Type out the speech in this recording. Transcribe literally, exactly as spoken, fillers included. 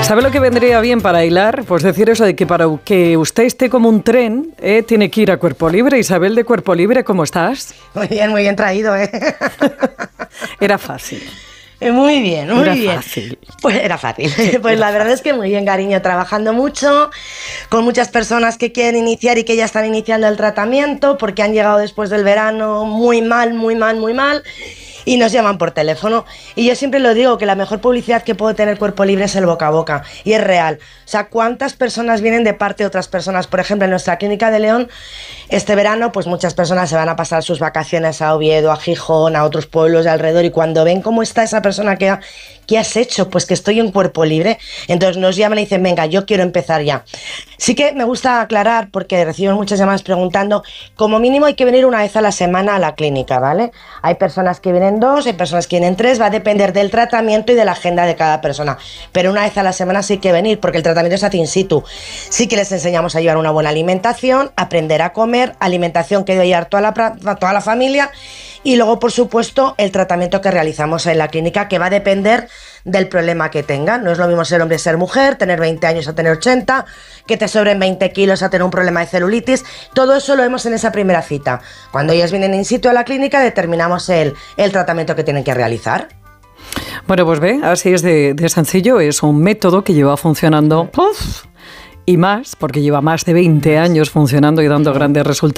¿Sabe lo que vendría bien para hilar? Pues decir eso de que para que usted esté como un tren, eh, tiene que ir a Cuerpo Libre. Isabel de Cuerpo Libre, ¿cómo estás? Muy bien, muy bien traído, ¿eh? Era fácil. Muy bien, muy era bien. Era fácil. Pues era fácil. Sí, pues era la verdad fácil. es que muy bien, cariño, trabajando mucho, con muchas personas que quieren iniciar y que ya están iniciando el tratamiento porque han llegado después del verano muy mal, muy mal, muy mal. Y nos llaman por teléfono. Y yo siempre lo digo, que la mejor publicidad que puede tener Cuerpo Libre es el boca a boca. Y es real. O sea, ¿cuántas personas vienen de parte de otras personas? Por ejemplo, en nuestra clínica de León, este verano, pues muchas personas se van a pasar sus vacaciones a Oviedo, a Gijón, a otros pueblos de alrededor. Y cuando ven cómo está esa persona, que, ¿qué has hecho? Pues que estoy en Cuerpo Libre. Entonces nos llaman y dicen, venga, yo quiero empezar ya. Sí que me gusta aclarar, porque recibo muchas llamadas preguntando, como mínimo hay que venir una vez a la semana a la clínica, ¿vale? Hay personas que vienen dos, hay personas que vienen tres, va a depender del tratamiento y de la agenda de cada persona, pero una vez a la semana sí hay que venir porque el tratamiento se hace in situ. Sí que les enseñamos a llevar una buena alimentación, aprender a comer, alimentación que debe llevar toda la, toda la familia, y luego por supuesto el tratamiento que realizamos en la clínica, que va a depender del problema que tengan. No es lo mismo ser hombre, ser mujer, tener veinte años a tener ochenta, que te sobren veinte kilos a tener un problema de celulitis. Todo eso lo vemos en esa primera cita. Cuando ellos vienen in situ a la clínica, determinamos el, el tratamiento que tienen que realizar. Bueno, pues ve, así es de, de sencillo. Es un método que lleva funcionando ¡puf! Y más, porque lleva más de veinte años funcionando y dando grandes resultados.